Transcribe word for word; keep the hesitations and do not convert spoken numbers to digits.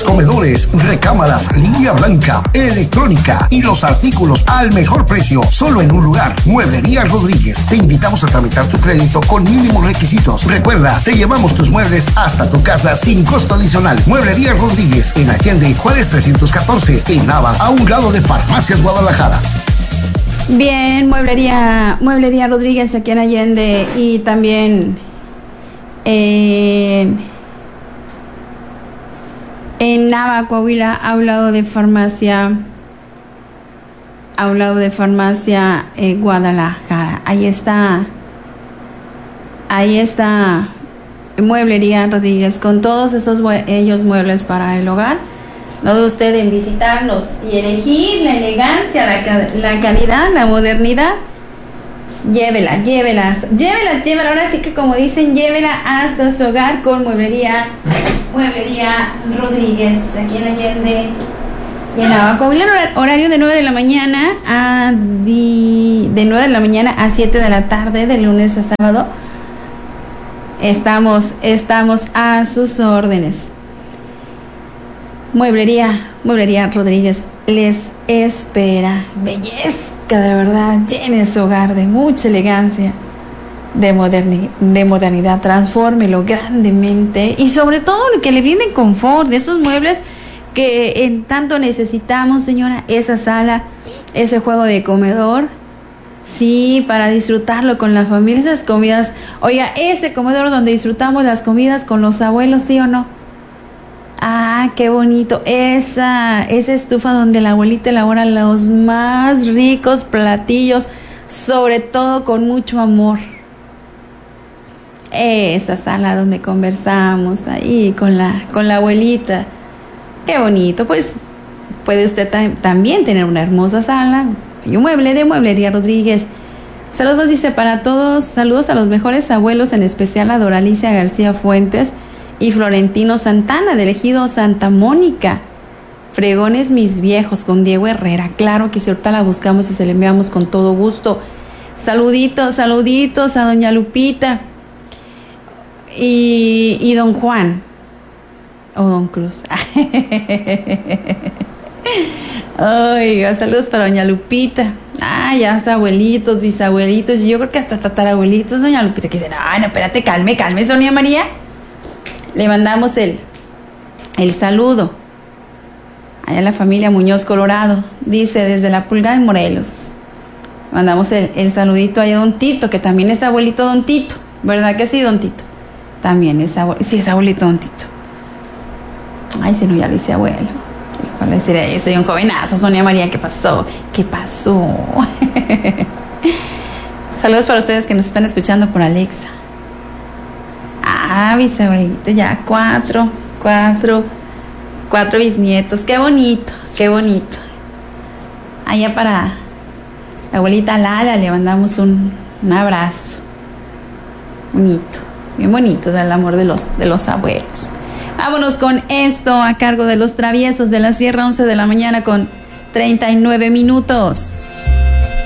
comedores, recámaras, línea blanca, electrónica y los artículos al mejor precio, solo en un lugar. Mueblería Rodríguez. Te invitamos a tramitar tu crédito con mínimos requisitos. Recuerda, te llevamos tus muebles hasta tu casa sin costo adicional. Mueblería Rodríguez, en Allende, Juárez trescientos catorce, en Nava, a un lado de Farmacias Guadalajara. Bien, Mueblería, Mueblería Rodríguez aquí en Allende y también en, en Nava, Coahuila, a un lado de Farmacia, a un lado de Farmacia eh, Guadalajara. Ahí está, ahí está Mueblería Rodríguez con todos esos ellos muebles para el hogar. No dude usted en visitarnos y elegir la elegancia, la, la calidad, la modernidad. Llévela, llévela, llévela, llévela. Ahora sí que como dicen, llévela hasta su hogar con Mueblería, Mueblería Rodríguez, aquí en Allende y en Nava. Horario de nueve de la mañana a di, de nueve de la mañana a siete de la tarde, de lunes a sábado. Estamos, estamos a sus órdenes. Mueblería, Mueblería Rodríguez les espera. Bellezca, de verdad, llene su hogar de mucha elegancia, de, moderni, de modernidad, transfórmelo grandemente y sobre todo lo que le brinden confort, de esos muebles que en tanto necesitamos, señora, esa sala, ese juego de comedor, sí, para disfrutarlo con la familia, esas comidas, oiga, ese comedor donde disfrutamos las comidas con los abuelos, ¿sí o no? Ah, qué bonito. Esa, esa estufa donde la abuelita elabora los más ricos platillos, sobre todo con mucho amor. Esa sala donde conversamos ahí con la, con la abuelita. Qué bonito. Pues puede usted tam- también tener una hermosa sala y un mueble de Mueblería Rodríguez. Saludos, dice, para todos. Saludos a los mejores abuelos, en especial a Doralicia García Fuentes y Florentino Santana, del ejido Santa Mónica. Fregones mis viejos, con Diego Herrera. Claro que si ahorita la buscamos y se la enviamos con todo gusto. Saluditos, saluditos a doña Lupita y, y don Juan o don Cruz. Oiga, saludos para doña Lupita. Ah, ya abuelitos, bisabuelitos, y yo creo que hasta tatarabuelitos. Doña Lupita que dice, no, no, espérate, calme, calme, Sonia María. Le mandamos el, el saludo allá a la familia Muñoz Colorado, dice, desde la Pulga de Morelos. Mandamos el, el saludito allá a don Tito, que también es abuelito don Tito, ¿verdad que sí, don Tito? También es abuelito, sí, es abuelito don Tito. Ay, si no, ya lo hice abuelo. Híjole, deciré, yo soy un jovenazo, Sonia María, ¿qué pasó? ¿Qué pasó? Saludos para ustedes que nos están escuchando por Alexa. Ah, bisabuelita, ya cuatro, cuatro, cuatro bisnietos. Qué bonito, qué bonito. Allá para la abuelita Lala le mandamos un, un abrazo. Bonito, bien bonito, del amor de los, de los abuelos. Vámonos con esto a cargo de los Traviesos de la Sierra, once de la mañana con treinta y nueve minutos.